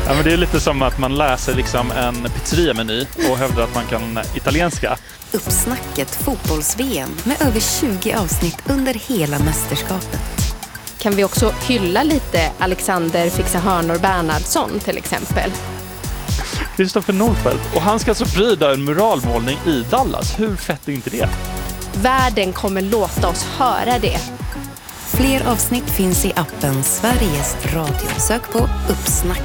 Ja, men det är lite som att man läser liksom en pizzeria-meny och hävdar att man kan italienska. Uppsnacket fotbolls-VM med över 20 avsnitt under hela mästerskapet. Kan vi också hylla lite Alexander Fixa-Hörnor Bernhardsson till exempel? Kristoffer Nordfeldt. Och han ska alltså pryda en muralmålning i Dallas. Hur fett är inte det? Världen kommer låta oss höra det. Fler avsnitt finns i appen Sveriges Radio. Sök på Uppsnack.